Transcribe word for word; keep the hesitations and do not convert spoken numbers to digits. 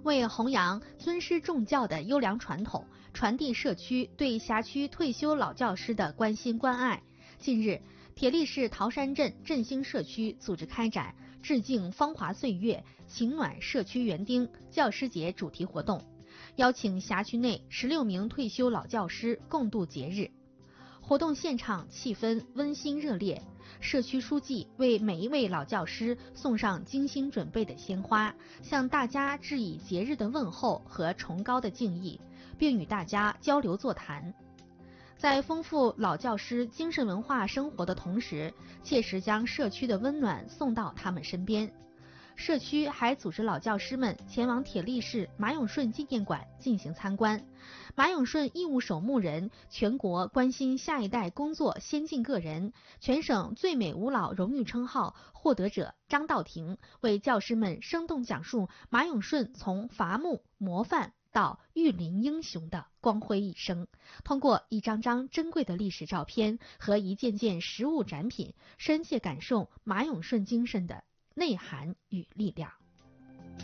为弘扬尊师重教的优良传统，传递社区对辖区退休老教师的关心关爱，近日，铁力市桃山镇振兴社区组织开展致敬芳华岁月、情暖社区园丁教师节主题活动，邀请辖区内十六名退休老教师共度节日。活动现场气氛温馨热烈，社区书记为每一位老教师送上精心准备的鲜花，向大家致以节日的问候和崇高的敬意，并与大家交流座谈。在丰富老教师精神文化生活的同时，切实将社区的温暖送到他们身边。社区还组织老教师们前往铁力市马永顺纪念馆进行参观。马永顺义务守墓人、全国关心下一代工作先进个人、全省最美吾老荣誉称号获得者张道庭为教师们生动讲述马永顺从伐木模范到育林英雄的光辉一生，通过一张张珍贵的历史照片和一件件实物展品，深切感受马永顺精神的内涵与力量。